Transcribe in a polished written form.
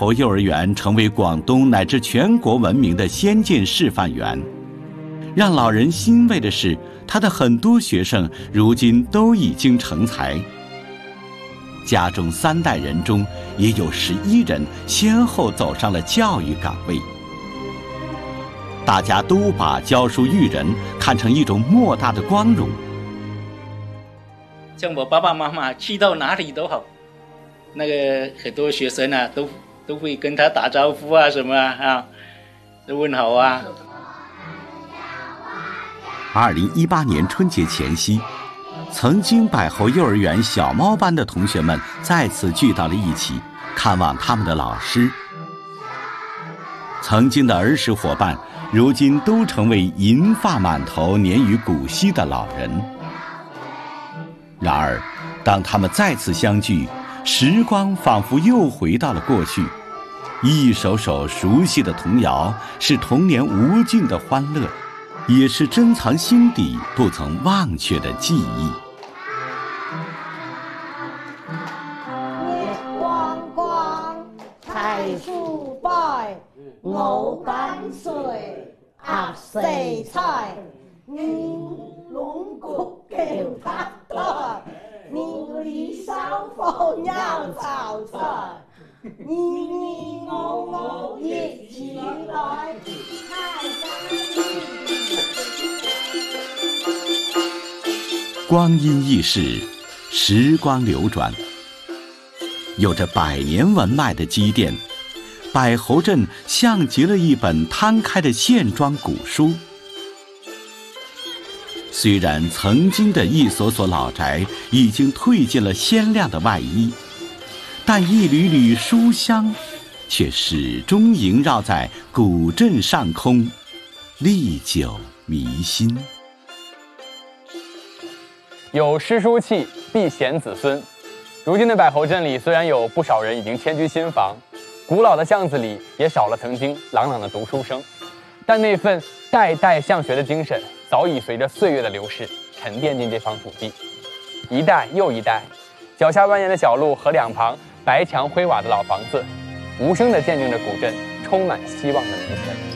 侯幼儿园成为广东乃至全国闻名的先进示范园。让老人欣慰的是，他的很多学生如今都已经成才。家中3代人中，也有11人先后走上了教育岗位。大家都把教书育人看成一种莫大的光荣。 像我爸爸妈妈去到哪里都好，那个很多学生啊，都会跟他打招呼啊，什么啊，都问好啊。 2018年春节前夕，曾经百侯幼儿园小猫班的同学们再次聚到了一起，看望他们的老师。曾经的儿时伙伴，如今都成为银发满头、年逾古稀的老人。然而，当他们再次相聚，时光仿佛又回到了过去，一首首熟悉的童谣，是童年无尽的欢乐，也是珍藏心底不曾忘却的记忆。 月光光，财富百，我敢睡鸭四菜，你龙骨叫他多，你里手放有炒菜，你我一起来，太光阴易逝，时光流转，有着100年文脉的积淀，百侯镇像极了一本摊开的线装古书。虽然曾经的一所所老宅已经褪尽了鲜亮的外衣，但一缕缕书香却始终萦绕在古镇上空，历久弥新。 有诗书气，必贤子孙。如今的百侯镇里，虽然有不少人已经迁居新房，古老的巷子里也少了曾经朗朗的读书声，但那份代代向学的精神，早已随着岁月的流逝沉淀进这方土地。一代又一代，脚下蜿蜒的小路和两旁白墙灰瓦的老房子，无声地见证着古镇充满希望的明天。